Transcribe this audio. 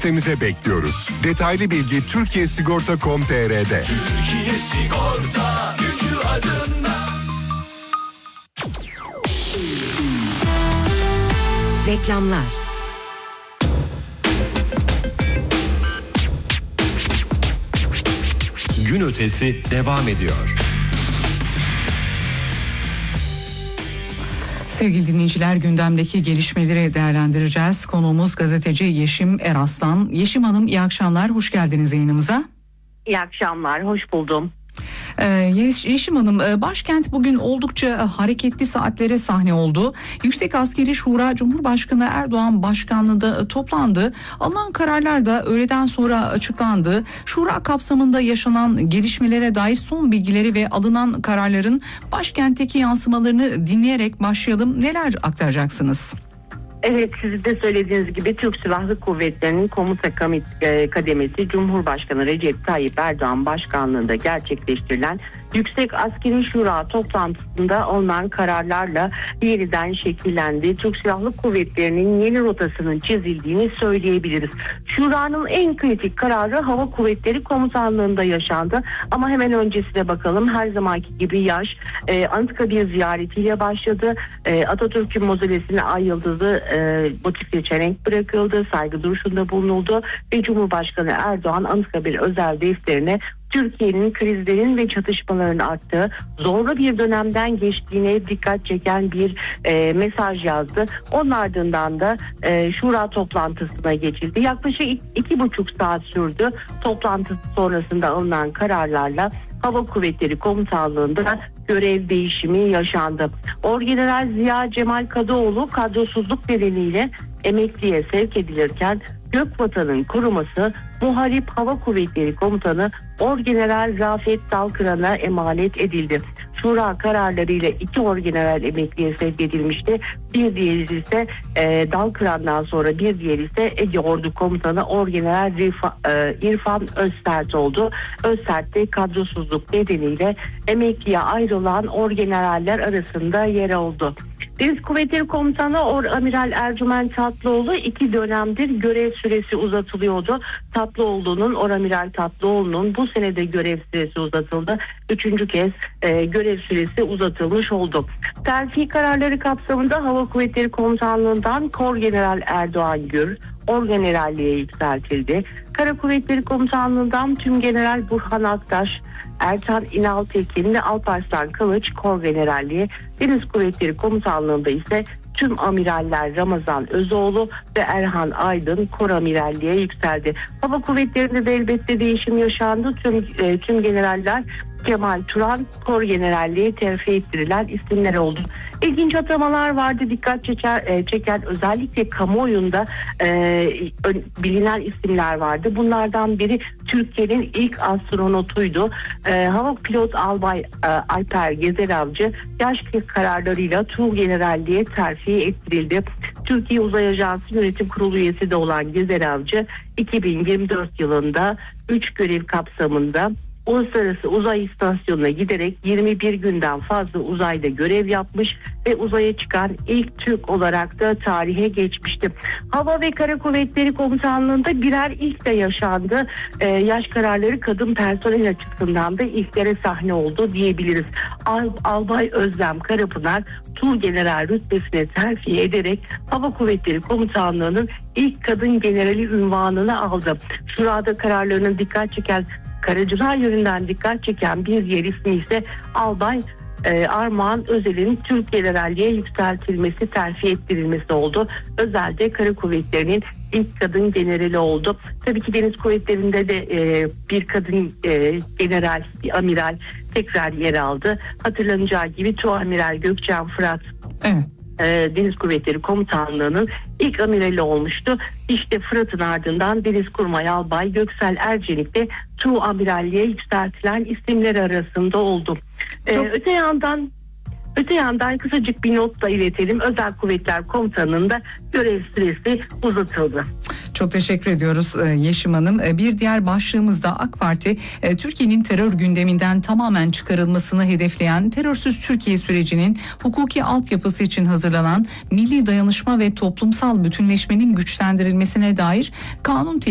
sitemize bekliyoruz. Detaylı bilgi Türkiyesigorta.com.tr'de. Türkiye Sigorta, gücü adında. Reklamlar. Gün ötesi devam ediyor. Sevgili dinleyiciler, gündemdeki gelişmeleri değerlendireceğiz. Konuğumuz gazeteci Yeşim Eraslan. Yeşim Hanım, iyi akşamlar, hoş geldiniz yayınımıza. İyi akşamlar, hoş buldum. Yeşim Hanım, başkent bugün oldukça hareketli saatlere sahne oldu. Yüksek Askeri Şura Cumhurbaşkanı Erdoğan başkanlığında toplandı. Alınan kararlar da öğleden sonra açıklandı. Şura kapsamında yaşanan gelişmelere dair son bilgileri ve alınan kararların başkentteki yansımalarını dinleyerek başlayalım. Neler aktaracaksınız? Evet, sizin de söylediğiniz gibi Türk Silahlı Kuvvetleri'nin komuta kademesi Cumhurbaşkanı Recep Tayyip Erdoğan başkanlığında gerçekleştirilen Yüksek Askeri Şura toplantısında alınan kararlarla yeniden şekillendi. Türk Silahlı Kuvvetleri'nin yeni rotasının çizildiğini söyleyebiliriz. Şura'nın en kritik kararı Hava Kuvvetleri Komutanlığı'nda yaşandı. Ama hemen öncesine bakalım. Her zamanki gibi yaş Anıtkabir ziyaretiyle başladı. Atatürk'ün mozolesine ay yıldızı motifli çelenk bırakıldı. Saygı duruşunda bulunuldu ve Cumhurbaşkanı Erdoğan Anıtkabir özel defterine Türkiye'nin krizlerin ve çatışmaların arttığı zorlu bir dönemden geçtiğine dikkat çeken bir mesaj yazdı. Onun ardından da Şura toplantısına geçildi. Yaklaşık 2,5 saat sürdü. Toplantı sonrasında alınan kararlarla Hava Kuvvetleri Komutanlığı'nda görev değişimi yaşandı. Orgeneral Ziya Cemal Kadıoğlu kadrosuzluk nedeniyle emekliye sevk edilirken Gökvatan'ın koruması Muharip Hava Kuvvetleri Komutanı Orgeneral Rafet Dalkıran'a emanet edildi. Şura kararlarıyla 2 orgeneral emekliye sevk edilmişti. Bir diğeri ise Dalkıran'dan sonra bir diğeri ise Ege Ordu Komutanı Orgeneral İrfan Özsert oldu. Özsert de kadrosuzluk nedeniyle emekliye ayrılan orgeneraller arasında yer aldı. Deniz Kuvvetleri Komutanı Oramiral Ercüment Tatlıoğlu 2 dönemdir görev süresi uzatılıyordu. Oramiral Tatlıoğlu'nun bu senede görev süresi uzatıldı. 3. kez görev süresi uzatılmış oldu. Terfi kararları kapsamında Hava Kuvvetleri Komutanlığı'ndan Korgeneral Erdoğan Gür orgeneralliğe yükseltildi. Kara Kuvvetleri Komutanlığı'ndan Tümgeneral Burhan Aktaş, Ertan İnaltekin ve Alparslan Kılıç korgeneralliğe, Deniz Kuvvetleri Komutanlığı'nda ise tüm amiraller Ramazan Özoğlu ve Erhan Aydın koramiralliğe yükseldi. Hava Kuvvetleri'nde de elbette değişim yaşandı. Tüm generaller Kemal Turan korgeneralliğe terfi ettirilen isimler oldu. İlginç atamalar vardı, dikkat çeken özellikle kamuoyunda bilinen isimler vardı. Bunlardan biri Türkiye'nin ilk astronotuydu. Hava pilot Albay Alper Gezeravcı yaş kararlarıyla Tuğgeneralliğe terfi ettirildi. Türkiye Uzay Ajansı Yönetim Kurulu üyesi de olan Gezeravcı 2024 yılında 3 görev kapsamında Uluslararası Uzay İstasyonu'na giderek 21 günden fazla uzayda görev yapmış ve uzaya çıkan ilk Türk olarak da tarihe geçmişti. Hava ve Kara Kuvvetleri Komutanlığı'nda birer ilk de yaşandı. Yaş kararları kadın personel açısından da ilklere sahne oldu diyebiliriz. Albay Özlem Karapınar Tuğgeneral rütbesine terfi ederek Hava Kuvvetleri Komutanlığı'nın ilk kadın generali unvanını aldı. Şurada kararlarının dikkat çeken karacılar yönünden dikkat çeken bir diğer ismi ise Albay Armağan Özel'in Türk generalliğe yükseltilmesi, terfi ettirilmesi oldu. Özel'de Kara Kuvvetleri'nin ilk kadın generali oldu. Tabii ki Deniz Kuvvetleri'nde de bir kadın general, bir amiral tekrar yer aldı. Hatırlanacağı gibi Tuğamiral Gökçen Fırat. Evet. Deniz Kuvvetleri Komutanlığı'nın ilk amirali olmuştu. İşte Fırat'ın ardından Denizkurmay Albay Göksel Ercenik de Tuğamiralliğe yükseltilen isimler arasında oldu. Öte yandan kısacık bir not da iletelim. Özel Kuvvetler Komutanlığı'nda görev süresi uzatıldı. Çok teşekkür ediyoruz Yeşim Hanım. Bir diğer başlığımızda AK Parti Türkiye'nin terör gündeminden tamamen çıkarılmasını hedefleyen terörsüz Türkiye sürecinin hukuki altyapısı için hazırlanan milli dayanışma ve toplumsal bütünleşmenin güçlendirilmesine dair kanun